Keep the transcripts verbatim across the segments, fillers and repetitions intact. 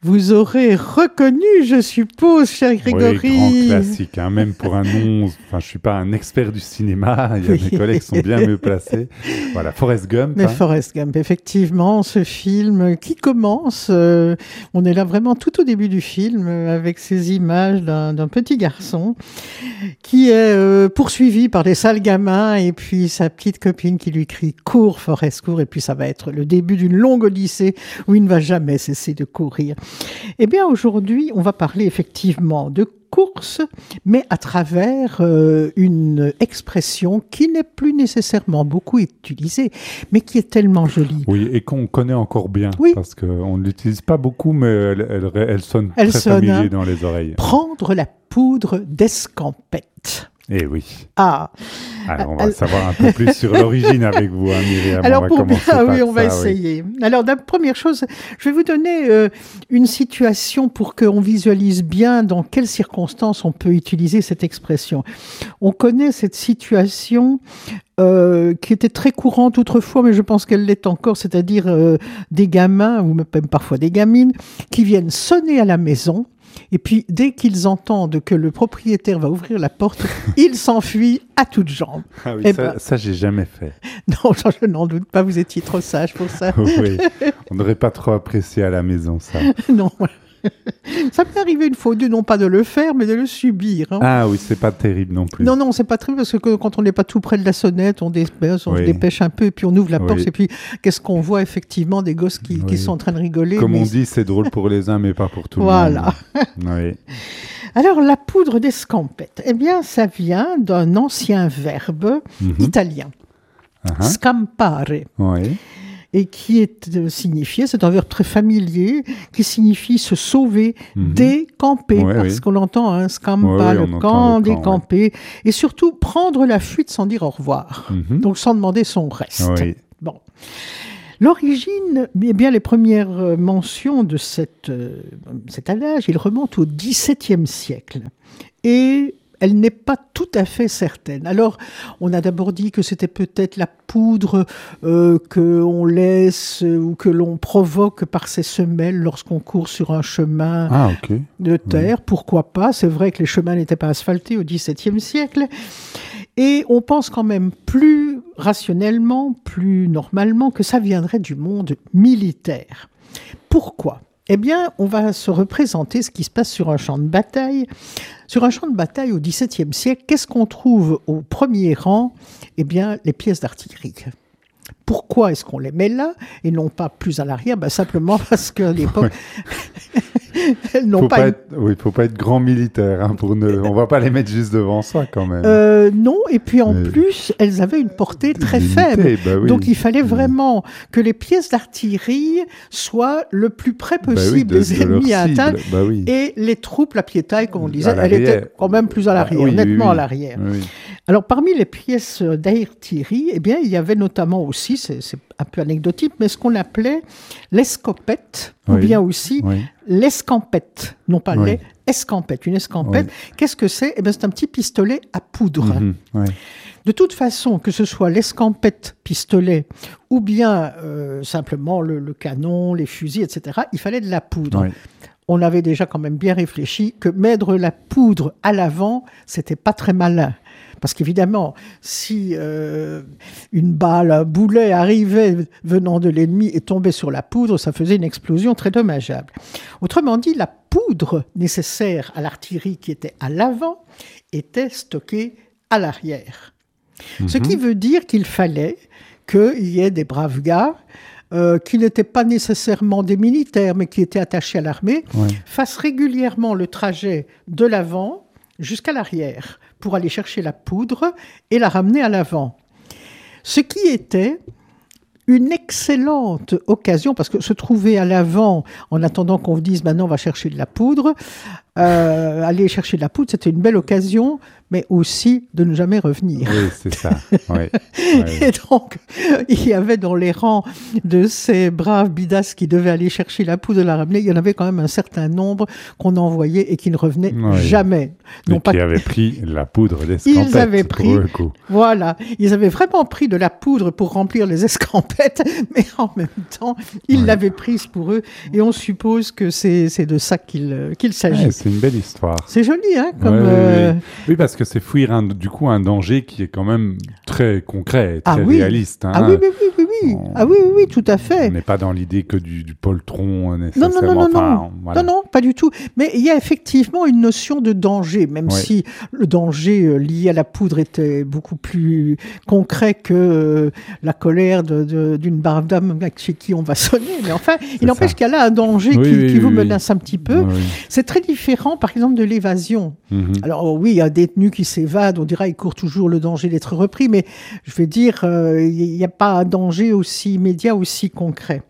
Vous aurez reconnu, je suppose, cher Grégory. Oui, grand classique, hein, même pour un nom. Enfin, je ne suis pas un expert du cinéma, il y a Oui. mes collègues qui sont bien mieux placés. Voilà, Forrest Gump. Mais hein. Forrest Gump, effectivement, ce film qui commence, euh, on est là vraiment tout au début du film, euh, avec ces images d'un, d'un petit garçon qui est euh, poursuivi par des sales gamins et puis sa petite copine qui lui crie « Cours, Forrest, cours !» Et puis ça va être le début d'une longue odyssée où il ne va jamais cesser de courir. Eh bien, aujourd'hui, on va parler effectivement de course, mais à travers euh, une expression qui n'est plus nécessairement beaucoup utilisée, mais qui est tellement jolie. Oui, et qu'on connaît encore bien, Oui. parce qu'on ne l'utilise pas beaucoup, mais elle, elle, elle sonne Elle très sonne, familier hein. dans les oreilles. Prendre la poudre d'escampette. Eh oui. Ah, Alors, on va Alors- savoir un peu plus sur l'origine avec vous, hein, Myriam. alors on va pour commencer ah par oui, on va ça, oui. essayer. Alors la première chose, je vais vous donner euh, une situation pour qu'on visualise bien dans quelles circonstances on peut utiliser cette expression. On connaît cette situation euh, qui était très courante autrefois, mais je pense qu'elle l'est encore, c'est-à-dire euh, des gamins ou même parfois des gamines qui viennent sonner à la maison. Et puis, dès qu'ils entendent que le propriétaire va ouvrir la porte, ils s'enfuient à toutes jambes. Ah oui, Eh ça, ben- ça j'ai jamais fait. Non, ça, je n'en doute pas, vous étiez trop sage pour ça. Oui, on n'aurait pas trop apprécié à la maison, ça. Non. Ça m'est arrivé une fois ou deux, non pas de le faire, mais de le subir. hein. Ah oui, c'est pas terrible non plus. Non, non, c'est pas très parce que quand on n'est pas tout près de la sonnette, on, dépêche, on Oui. se dépêche un peu et puis on ouvre la porte Oui. et puis qu'est-ce qu'on voit effectivement des gosses qui, qui Oui. sont en train de rigoler. Comme mais- on dit, c'est drôle pour les uns, mais pas pour tout Voilà. le monde. Oui. Alors, la poudre d'escampette, eh bien, ça vient d'un ancien verbe Mhm. italien, Uh-huh. scampare, Oui. et qui est euh, signifié, c'est un verbe très familier, qui signifie se sauver, Mhm. décamper, Ouais, parce oui. qu'on l'entend, hein, scampa, Ouais, oui, le on camp, entend le camp, décamper, et surtout prendre la fuite sans dire au revoir, Mhm. donc sans demander son reste. Oui. Bon. L'origine, eh bien, les premières euh, mentions de cette, euh, cet adage, il remonte au dix-septième siècle. Et elle n'est pas tout à fait certaine. Alors, on a d'abord dit que c'était peut-être la poudre euh, qu'on laisse euh, ou que l'on provoque par ses semelles lorsqu'on court sur un chemin Ah, ok. de terre. Pourquoi pas? C'est vrai que les chemins n'étaient pas asphaltés au dix-septième siècle. Et on pense quand même plus rationnellement, plus normalement, que ça viendrait du monde militaire. Pourquoi? Eh bien, on va se représenter ce qui se passe sur un champ de bataille. Sur un champ de bataille au dix-septième siècle, qu'est-ce qu'on trouve au premier rang? Eh bien, les pièces d'artillerie. Pourquoi est-ce qu'on les met là et non pas plus à l'arrière? Ben, simplement parce qu'à l'époque, elles n'ont Faut pas... pas une- être, oui, faut pas être grand militaire. Hein, pour ne, on va pas les mettre juste devant soi quand même. Euh, non, et puis en Mais- plus, elles avaient une portée très Limité, faible. bah oui. Donc il fallait vraiment que les pièces d'artillerie soient le plus près Bah oui, possible de- des de leur ennemis à cible. atteindre. Bah oui. Et les troupes, la piétaille, comme on le disait, À elle l'arrière. était quand même plus à l'arrière, Ah oui, oui, nettement oui. à l'arrière. Oui. Alors, parmi les pièces d'artillerie, eh bien, il y avait notamment aussi, c'est c'est un peu anecdotique, mais ce qu'on appelait l'escopette, ou Oui. bien aussi Oui. l'escampette. Non pas Oui. les, escampette. Une escampette, qu'est-ce que c'est? Eh bien, c'est un petit pistolet à poudre. Mhm. Oui. De toute façon, que ce soit l'escampette pistolet ou bien euh, simplement le, le canon, les fusils, et cetera, il fallait de la poudre. Oui. On avait déjà quand même bien réfléchi que mettre la poudre à l'avant, c'était pas très malin. Parce qu'évidemment, si euh, une balle, un boulet arrivait venant de l'ennemi et tombait sur la poudre, ça faisait une explosion très dommageable. Autrement dit, la poudre nécessaire à l'artillerie qui était à l'avant était stockée à l'arrière. Mhm. Ce qui veut dire qu'il fallait qu'il y ait des braves gars euh, qui n'étaient pas nécessairement des militaires, mais qui étaient attachés à l'armée, Oui. fassent régulièrement le trajet de l'avant jusqu'à l'arrière pour aller chercher la poudre et la ramener à l'avant. Ce qui était une excellente occasion, parce que se trouver à l'avant, en attendant qu'on vous dise maintenant on va chercher de la poudre, euh, aller chercher de la poudre, c'était une belle occasion, mais aussi de ne jamais revenir. Oui, c'est ça. Oui. Oui. Et donc, il y avait dans les rangs de ces braves bidasses qui devaient aller chercher la poudre de la ramener, il y en avait quand même un certain nombre qu'on envoyait et qui ne revenaient Oui. jamais. Et Non pas qui que- avaient pris la poudre d'escampette. Ils avaient pris, pour le coup. voilà, ils avaient vraiment pris de la poudre pour remplir les escampettes, mais en même temps, ils Ouais. l'avaient prise pour eux, et on suppose que c'est, c'est de ça qu'il, euh, qu'il s'agit. Ouais, c'est une belle histoire. C'est joli, hein, comme... Ouais, ouais, euh, ouais. Oui, parce que c'est fuir un, du coup un danger qui est quand même très concret, Ah très oui. réaliste. Hein. Ah oui, oui, oui, oui, oui. On- Ah oui, oui, oui, tout à On fait. n'est pas dans l'idée que du, du poltron euh, Non, nécessairement. non, non, non, Enfin, non. voilà. Non, non, pas du tout. Mais il y a effectivement une notion de danger, même Ouais. si le danger euh, lié à la poudre était beaucoup plus concret que euh, la colère de- de- d'une brave dame chez qui on va sonner. Mais enfin, il C'est n'empêche ça. qu'il y a là un danger Oui, qui, oui, qui oui, vous oui. menace un petit peu. Oui, oui. C'est très différent, par exemple, de l'évasion. Mhm. Alors oui, il y a un détenu qui s'évade, on dira il court toujours le danger d'être repris, mais je vais dire, euh, il n'y a pas un danger aussi immédiat, aussi concret.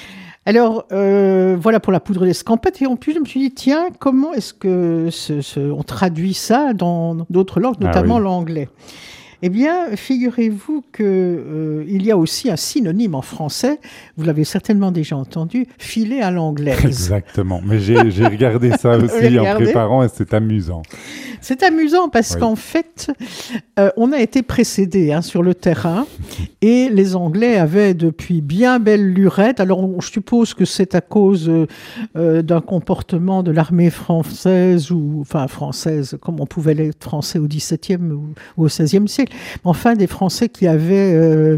Alors, euh, voilà pour la poudre d'escampette. Et en plus, je me suis dit, tiens, comment est-ce que ce- ce- on traduit ça dans d'autres langues, Ah notamment oui. l'anglais? Eh bien, figurez-vous qu'il euh, y a aussi un synonyme en français, vous l'avez certainement déjà entendu, filet à l'anglaise. Exactement. Mais j'ai j'ai regardé ça Vous aussi l'avez en regardé préparant et c'est amusant. C'est amusant parce Oui. qu'en fait, euh, on a été précédés hein, sur le terrain et les Anglais avaient depuis bien belle lurette. Alors, on- je suppose que c'est à cause euh, euh, d'un comportement de l'armée française, ou enfin française, comme on pouvait l'être français au dix-septième ou, ou au seizième siècle. Mais enfin, des Français qui avaient euh,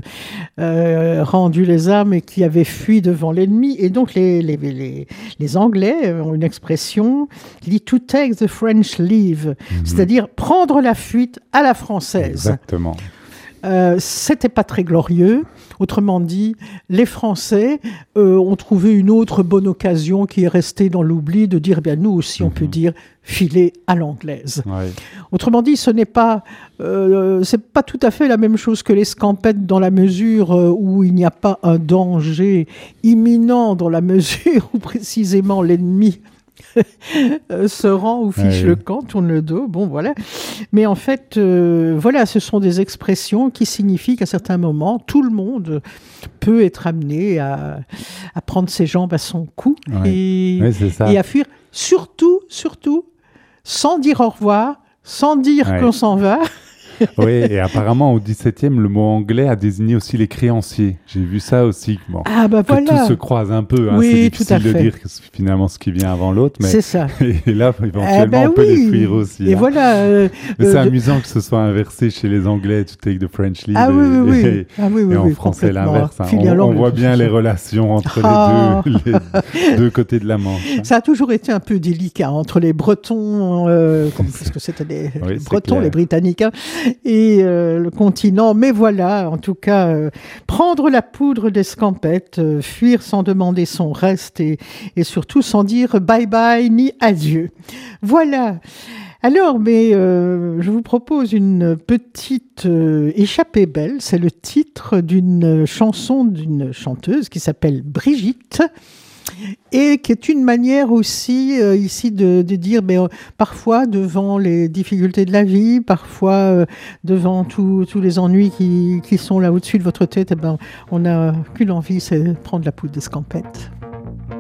euh, rendu les armes et qui avaient fui devant l'ennemi. Et donc, les, les, les, les Anglais ont une expression qui dit « to take the French leave », c'est-à-dire prendre la fuite à la française. Exactement. Euh, c'était pas très glorieux. Autrement dit, les Français euh, ont trouvé une autre bonne occasion qui est restée dans l'oubli de dire, eh bien nous aussi, on Mhm. peut dire filer à l'anglaise. Ouais. Autrement dit, ce n'est pas, euh, c'est pas tout à fait la même chose que l'escampette dans la mesure euh, où il n'y a pas un danger imminent, dans la mesure où précisément l'ennemi euh, se rend ou fiche Ouais. le camp, tourne le dos, bon voilà. Mais en fait, euh, voilà, ce sont des expressions qui signifient qu'à certains moments, tout le monde peut être amené à, à prendre ses jambes à son cou Ouais. et, Oui, c'est ça. et à fuir, surtout, surtout, sans dire au revoir, sans dire Ouais. qu'on s'en va. Oui, et apparemment au dix-septième, le mot anglais a désigné aussi les créanciers. J'ai vu ça aussi. Bon, Ah bah que voilà, tout se croise un peu. Hein. Oui, c'est tout à difficile de fait. dire que c'est finalement ce qui vient avant l'autre, mais c'est ça. et là, éventuellement, Eh ben on peut oui. les fuir aussi. Et hein. voilà. euh, Mais c'est euh, de- amusant que ce soit inversé chez les Anglais, to take the French lead, Ah et, oui, oui, oui. et- Ah oui, oui, et en oui, français complètement. l'inverse. hein. Filer à On, on l'anglais, voit tout bien à les fait. relations entre Ah. les, deux, les deux côtés de la Manche. hein. Ça a toujours été un peu délicat entre les Bretons, euh, comme, parce que c'était des Oui, les c'est Bretons, clair. les Britanniques, hein, et euh, le continent. Mais voilà, en tout cas, euh, prendre la poudre d'escampette, euh, fuir sans demander son reste et, et surtout sans dire bye bye ni adieu. Voilà. Alors, mais euh, je vous propose une petite euh, échappée belle. C'est le titre d'une chanson d'une chanteuse qui s'appelle Brigitte. Et qui est une manière aussi euh, ici de, de dire, mais, euh, parfois devant les difficultés de la vie, parfois euh, devant tous tous les ennuis qui, qui sont là au-dessus de votre tête, eh ben, on n'a qu'une envie, c'est de prendre la poudre d'escampette.